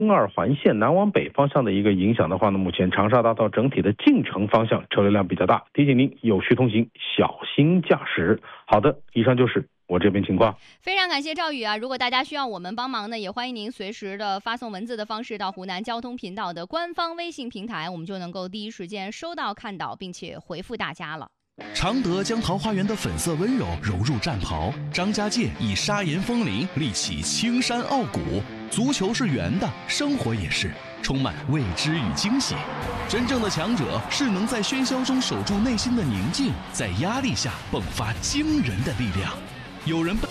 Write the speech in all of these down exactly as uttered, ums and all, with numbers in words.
二环线南往北方向的一个影响的话呢，目前长沙大道整体的进城方向车流量比较大，提醒您有序通行，小心驾驶。好的，以上就是我这边情况。 非常感谢赵宇啊！如果大家需要我们帮忙呢，也欢迎您随时的发送文字的方式到湖南交通频道的官方微信平台，我们就能够第一时间收到、看到，并且回复大家了。 常德将桃花源的粉色温柔融入战袍，张家界以沙银风铃立起青山傲骨。足球是圆的，生活也是，充满未知与惊喜。真正的强者是能在喧嚣中守住内心的宁静，在压力下迸发惊人的力量。有人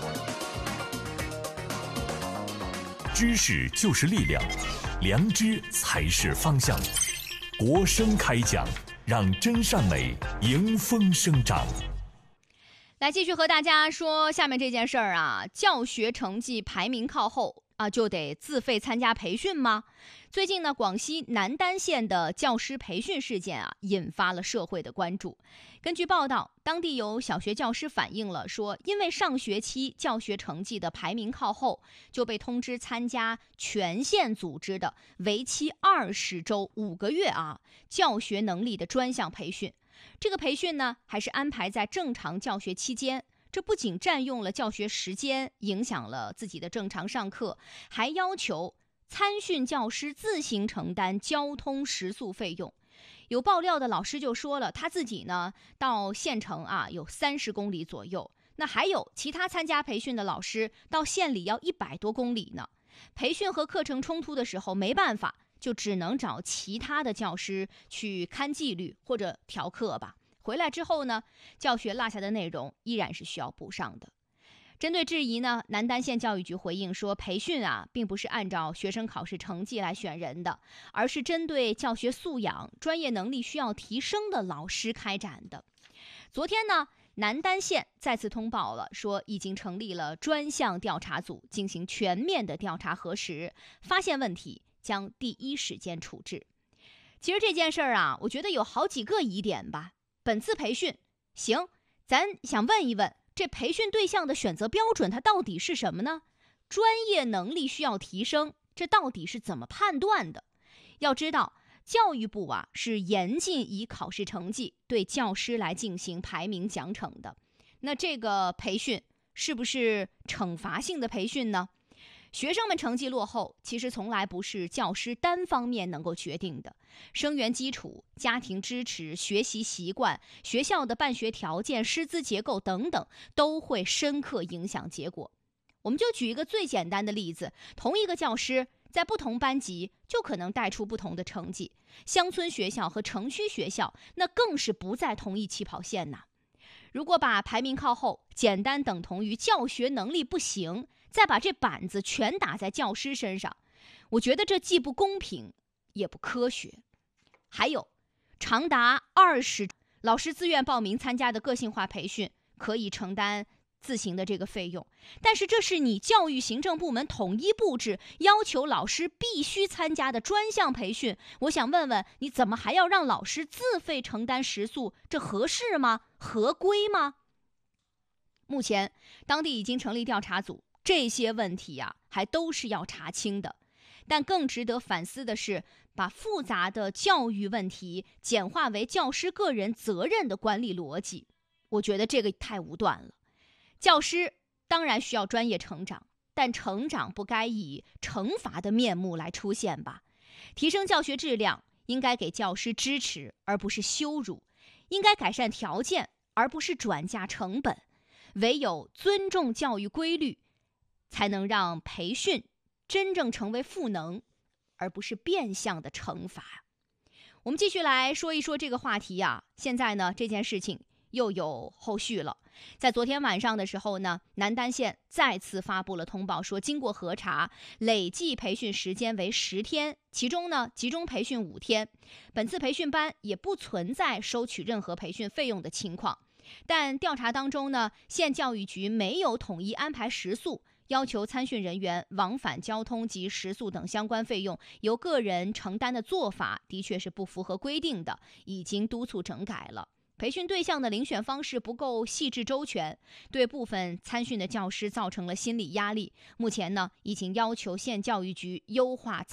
知识就是力量，良知才是方向。国声开讲，让真善美迎风生长。 来继续和大家说下面这件事儿啊，教学成绩排名靠后啊，就得自费参加培训吗？最近呢，广西南丹县的教师培训事件啊，引发了社会的关注。根据报道，当地有小学教师反映了说，因为上学期教学成绩的排名靠后，就被通知参加全县组织的为期二十周五个月啊教学能力的专项培训。这个培训呢，还是安排在正常教学期间。这不仅占用了教学时间，影响了自己的正常上课，还要求参训教师自行承担交通食宿费用。有爆料的老师就说了，他自己呢到县城啊有三十公里左右，那还有其他参加培训的老师到县里要一百多公里呢。培训和课程冲突的时候没办法，就只能找其他的教师去看纪律或者调课吧。回来之后呢，教学落下的内容依然是需要补上的。针对质疑呢，南丹县教育局回应说，培训啊，并不是按照学生考试成绩来选人的，而是针对教学素养、专业能力需要提升的老师开展的。昨天呢，南丹县再次通报了，说已经成立了专项调查组，进行全面的调查核实，发现问题将第一时间处置。其实这件事儿啊，我觉得有好几个疑点吧。本次培训行，咱想问一问，这培训对象的选择标准它到底是什么呢？专业能力需要提升，这到底是怎么判断的？要知道，教育部啊是严禁以考试成绩对教师来进行排名奖惩的。那这个培训是不是惩罚性的培训呢？学生们成绩落后，其实从来不是教师单方面能够决定的。生源基础、家庭支持、学习习惯、学校的办学条件、师资结构等等，都会深刻影响结果。我们就举一个最简单的例子，同一个教师在不同班级就可能带出不同的成绩。乡村学校和城区学校，那更是不在同一起跑线呐。如果把排名靠后简单等同于教学能力不行，再把这板子全打在教师身上，我觉得这既不公平也不科学。还有，长达二十老师自愿报名参加的个性化培训，可以承担自行的这个费用，但是这是你教育行政部门统一布置，要求老师必须参加的专项培训。我想问问，你怎么还要让老师自费承担食宿？这合适吗？合规吗？目前当地已经成立调查组，这些问题啊，还都是要查清的。但更值得反思的是，把复杂的教育问题简化为教师个人责任的管理逻辑，我觉得这个太武断了。教师当然需要专业成长，但成长不该以惩罚的面目来出现吧。提升教学质量，应该给教师支持，而不是羞辱；应该改善条件，而不是转嫁成本。唯有尊重教育规律，才能让培训真正成为赋能，而不是变相的惩罚。我们继续来说一说这个话题啊。现在呢，这件事情又有后续了。在昨天晚上的时候呢，南丹县再次发布了通报，说经过核查，累计培训时间为十天，其中呢集中培训五天。本次培训班也不存在收取任何培训费用的情况。但调查当中呢，县教育局没有统一安排食宿，要求参训人员往返交通及食宿等相关费用由个人承担的做法，的确是不符合规定的，已经督促整改了。培培训对象的遴选方式不够细致周全，对部分参训的教师造成了心理压力。目前呢，已经要求县教育局优化